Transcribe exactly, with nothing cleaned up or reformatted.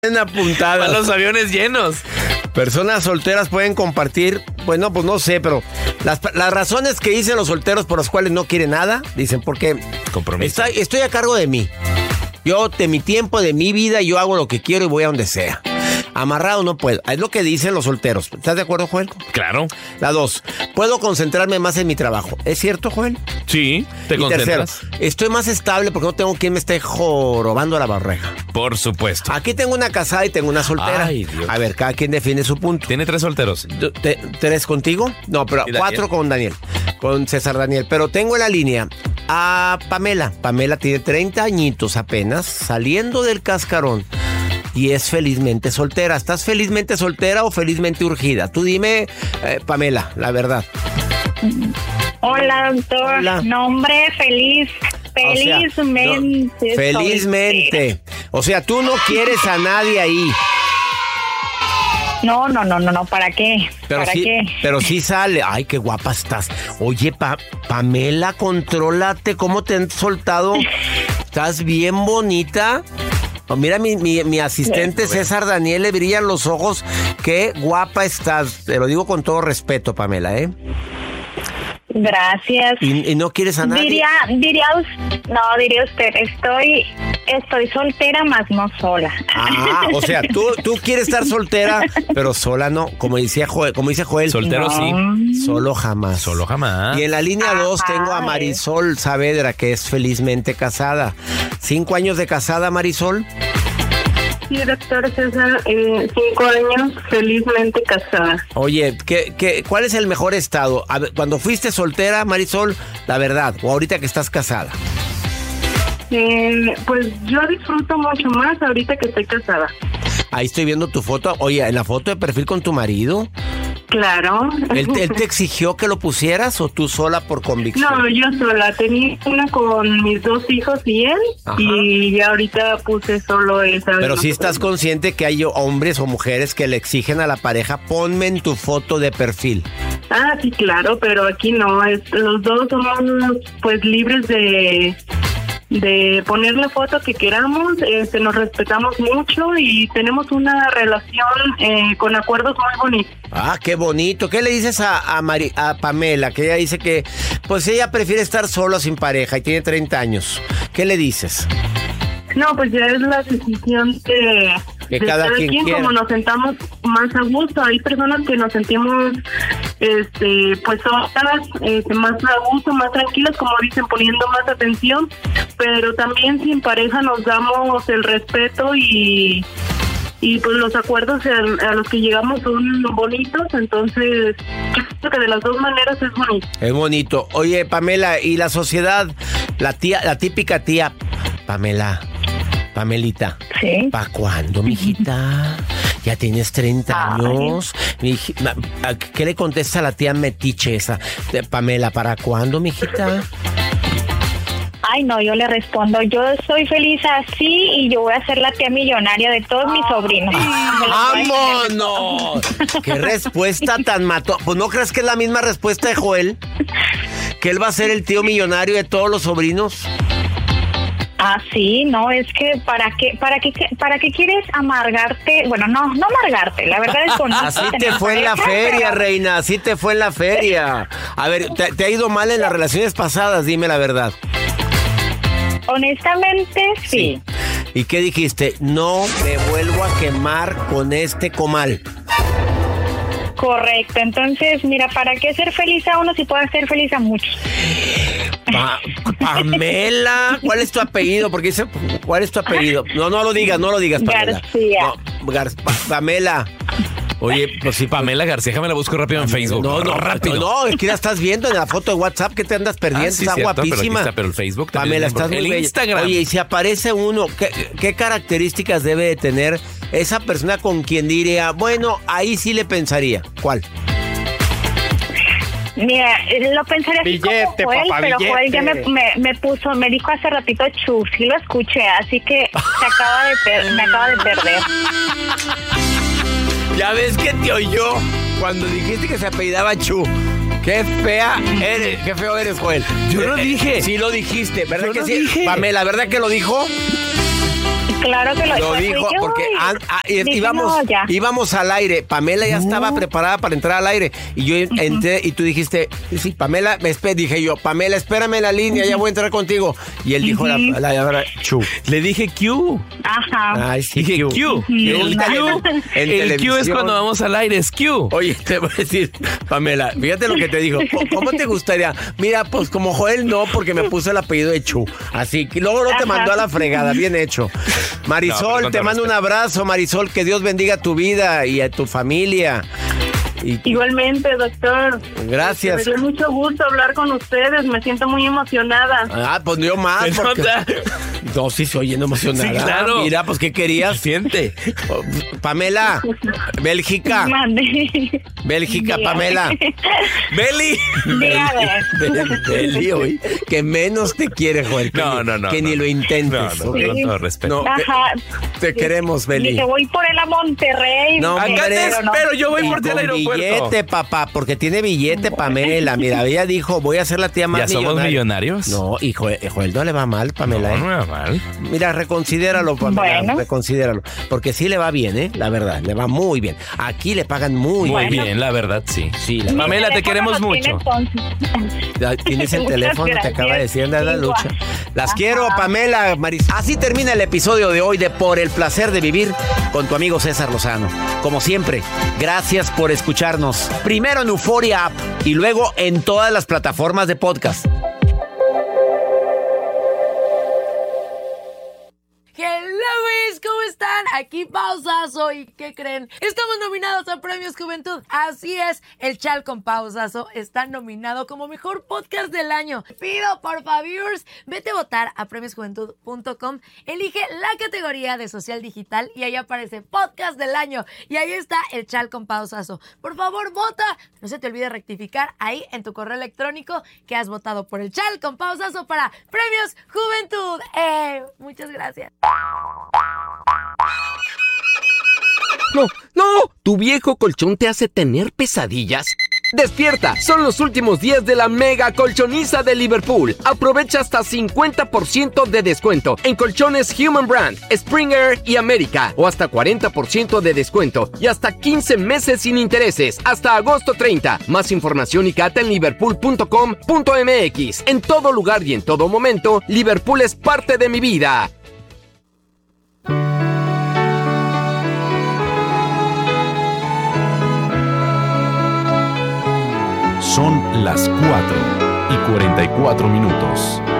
apuntadas. Para los aviones llenos. Personas solteras pueden compartir, bueno, pues no sé, pero las, las razones que dicen los solteros por las cuales no quieren nada, dicen porque compromiso. Estoy, estoy a cargo de mí. Yo, de mi tiempo, de mi vida, yo hago lo que quiero y voy a donde sea. Amarrado no puedo. Es lo que dicen los solteros. ¿Estás de acuerdo, Joel? Claro. La dos, puedo concentrarme más en mi trabajo. ¿Es cierto, Joel? Sí, te y concentras. Tercero, estoy más estable porque no tengo quien me esté jorobando la barreja. Por supuesto. Aquí tengo una casada y tengo una soltera. Ay, Dios. A ver, cada quien define su punto. ¿Tiene tres solteros? ¿Te, ¿Tres contigo? No, pero cuatro con Daniel. Con César Daniel. Pero tengo en la línea a Pamela. Pamela tiene treinta añitos apenas, saliendo del cascarón. Y es felizmente soltera. ¿Estás felizmente soltera o felizmente urgida? Tú dime, eh, Pamela, la verdad. Hola, doctor. Hola. Nombre feliz. Felizmente. O sea, no, felizmente. Soltera. O sea, tú no quieres a nadie ahí. No, no, no, no, no. ¿Para qué? Pero ¿Para sí, qué? pero sí sale. Ay, qué guapa estás. Oye, pa- Pamela, contrólate. ¿Cómo te han soltado? Estás bien bonita. Oh, mira, mi, mi, mi asistente César Daniel, le brillan los ojos. Qué guapa estás. Te lo digo con todo respeto, Pamela, ¿eh? Gracias. ¿Y, y no quieres a nadie? Diría, diría usted, no, diría usted, estoy, estoy soltera, más no sola. Ah, o sea, tú, tú quieres estar soltera, pero sola no. Como decía Joel, como dice Joel. Soltero No. sí. Solo jamás. Solo jamás. Y en la línea dos Ajá, tengo a Marisol Saavedra, que es felizmente casada. ¿Cinco años de casada, Marisol? Sí, doctor César, eh, cinco años, felizmente casada. Oye, ¿qué, qué, ¿cuál es el mejor estado? A ver, cuando fuiste soltera, Marisol, la verdad, o ahorita que estás casada. Eh, pues yo disfruto mucho más ahorita que estoy casada. Ahí estoy viendo tu foto. Oye, en la foto de perfil con tu marido, Claro. ¿él, él te exigió que lo pusieras o tú sola por convicción? No, yo sola. Tenía una con mis dos hijos y él. Ajá. Y ya ahorita puse solo esa. Pero sí estás consciente que hay hombres o mujeres que le exigen a la pareja, ponme en tu foto de perfil. Ah, sí, claro, pero aquí no. Es, los dos somos pues libres de... de poner la foto que queramos, este, nos respetamos mucho y tenemos una relación eh, con acuerdos muy bonitos. Ah, qué bonito. ¿Qué le dices a, a, Mari- a Pamela? Que ella dice que pues ella prefiere estar sola sin pareja y tiene treinta años. ¿Qué le dices? No, pues ya es la decisión de, Que de cada cada quien quien, quiera. como nos sentamos más a gusto. Hay personas que nos sentimos este pues solas, este, más a gusto, más tranquilas, como dicen, poniendo más atención, pero también sin pareja nos damos el respeto y y pues los acuerdos a, a los que llegamos son bonitos, entonces yo creo que de las dos maneras es bonito. Es bonito. Oye, Pamela, ¿y la sociedad? La tía, la típica tía, Pamela, Pamelita. Sí. ¿Para cuándo, mijita? Ya tienes treinta Ay. años. Miji- ma- ¿a ¿Qué le contesta la tía metiche esa? De Pamela, ¿para cuándo, mijita? Ay, no, yo le respondo, yo soy feliz así y yo voy a ser la tía millonaria de todos mis sobrinos. ¡Vámonos! ¡Qué respuesta tan mató! Pues no crees que es la misma respuesta de Joel, que él va a ser el tío millonario de todos los sobrinos. Ah, sí, no, es que para qué, para qué, para qué quieres amargarte, bueno, no, no amargarte, la verdad es bonito. Así te tener fue en la pareja, feria, pero reina, así te fue en la feria. A ver, ¿te, te ha ido mal en las relaciones pasadas? Dime la verdad. honestamente, sí. ¿Y qué dijiste? No me vuelvo a quemar con este comal. Correcto, entonces, mira, ¿para qué ser feliz a uno si puede ser feliz a muchos? Pa- Pamela, ¿cuál es tu apellido? Porque dice, ¿cuál es tu apellido? No, no lo digas, no lo digas, Pamela. García. No, Gar- Pa- Pamela. Oye, pues sí, Pamela García, déjame la busco rápido en Facebook. No, no, rápido. No, es que la estás viendo en la foto de WhatsApp que te andas perdiendo, Ah, sí, está cierto, pero aquí guapísima. está, pero el Facebook también Pamela, es estás muy el bella. Instagram. Oye, y si aparece uno, ¿qué, qué características debe de tener esa persona con quien diría, bueno, ahí sí le pensaría? ¿Cuál? Mira, eh, lo pensaría así Billete, como Joel, papá, pero billete. Joel ya me, me, me puso, me dijo hace ratito Chu, sí lo escuché, así que se acaba de per- me acaba de perder. Ya ves que te oyó cuando dijiste que se apellidaba Chu. Qué fea eres, qué feo eres, Joel. Yo lo dije. Sí lo dijiste, ¿verdad Yo que lo sí? dije. Pamela, ¿verdad que lo dijo? Claro que lo, lo pues, dijo dije, porque uy, ah, ah, y- dije, íbamos, no, ya. íbamos al aire. Pamela ya estaba preparada para entrar al aire. Y yo entré y tú dijiste, sí, Pamela, me espe-". dije yo, Pamela, espérame en la línea, ya voy a entrar contigo. Y él dijo, la, la, la, la- chu. Le dije Q. Ajá. Ay, sí, Dije Q. Q. Y El en Q, en el Q es televisión. cuando vamos al aire, es Q. Oye, te voy a decir, Pamela, fíjate lo que te dijo. ¿Cómo te gustaría? Mira, pues como Joel no, porque me puso el apellido de Chu. Así que luego no te mandó a la fregada, bien hecho. Marisol, No, te mando un abrazo, Marisol, que Dios bendiga tu vida y a tu familia. Y, Igualmente, doctor. Gracias. Me dio mucho gusto hablar con ustedes. Me siento muy emocionada. Ah, pues yo más. Se Porque... nota. No, sí, se oye emocionada. Sí, claro. Mira, pues, ¿qué querías? Siente. Oh, Pamela, Bélgica. Mande. Bélgica, Dígame. Pamela. Beli. Dígame. Beli, Beli, oye, que menos te quiere, Joel. Que No, ni, no, no. Que no. ni lo intentes. No, no, ¿ok? con todo respeto. No, te, Ajá. te queremos, Beli. Dije, voy por él a Monterrey. No, pero Acá te no. espero, yo voy por ti al Con aeropuerto. billete, papá, porque tiene billete, Pamela. Mira, ella dijo, voy a ser la tía más ¿Ya somos millonaria. millonarios? No, y Joel, Joel no le va mal, Pamela. No, ¿eh? no me va mal. Mira, reconsidéralo, Pamela, Bueno. reconsidéralo. Porque sí le va bien, ¿eh? La verdad, le va muy bien. Aquí le pagan muy Muy bien. bien, la verdad, sí. Sí, la Mi Pamela, te teléfono queremos lo tiene, mucho. entonces. Ya tienes el Muchas teléfono, te gracias. acaba de decir, anda la Sí, lucha. guau. Las Ajá. quiero, Pamela, Maris. Así termina el episodio de hoy de Por el placer de vivir con tu amigo César Lozano. Como siempre, gracias por escucharnos. Primero en Euforia App y luego en todas las plataformas de podcast. Hello, Wiz, ¿cómo están? Aquí Pausazo. ¿Y qué creen? Estamos nominados a Premios Juventud. Así es, el Chal con Pausazo está nominado como mejor podcast del año. Pido, por favor, vete a votar a premios juventud punto com. Elige la categoría de social digital y ahí aparece podcast del año. Y ahí está el Chal con Pausazo. Por favor, vota. No se te olvide rectificar ahí en tu correo electrónico que has votado por el Chal con Pausazo para Premios Juventud. Eh, muchas gracias. No, no, ¿tu viejo colchón te hace tener pesadillas? ¡Despierta! Son los últimos días de la mega colchoniza de Liverpool. Aprovecha hasta cincuenta por ciento de descuento en colchones Human Brand, Springer y América. O hasta cuarenta por ciento de descuento y hasta quince meses sin intereses. Hasta agosto treinta. Más información y cata en liverpool punto com punto m x. En todo lugar y en todo momento, Liverpool es parte de mi vida. Son las cuatro y cuarenta y cuatro minutos.